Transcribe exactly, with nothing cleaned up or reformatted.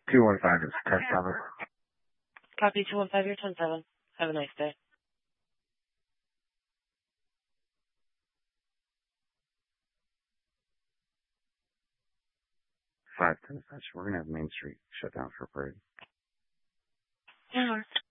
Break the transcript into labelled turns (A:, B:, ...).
A: two one five is ten seven.
B: Copy two one five, you're ten seven. Have a nice day.
A: Five ten. We're gonna have Main Street shut down for a parade.
B: Yeah.